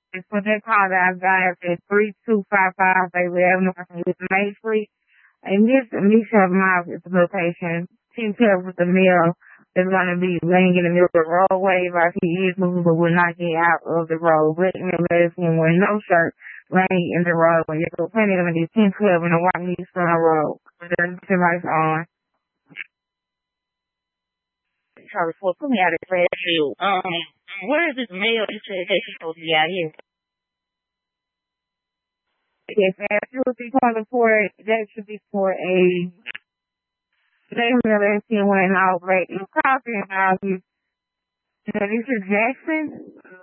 It's for that call that I got at 3255 Bailey Avenue with Main Street. And this Misha Mouth is the location. 1012 with the mail is going to be laying in the middle of the roadway like he is moving but will not get out of the road. Black male lesbian wearing no shirt laying in the roadway. There's plenty of these 1012 in the White Houston Road. There's lights on. Charlie Ford, put me out of Fairfield. Where is this mail you said that she's supposed to be out here? Yes, that should be for a black male lesbian wearing all black. You talking about this is Jackson?